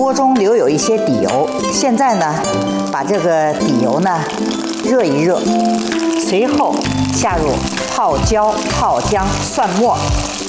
锅中留有一些底油，现在呢，把这个底油呢热一热，随后下入泡椒、泡姜、蒜末，